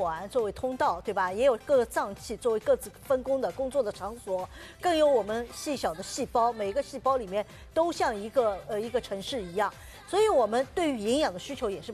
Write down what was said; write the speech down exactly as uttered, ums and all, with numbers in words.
管作为通道，对吧？也有各个脏器作为各自分工的工作的场所，更有我们细小的细胞，每个细胞里面都像一个呃一个城市一样。所以，我们对于营养的需求也是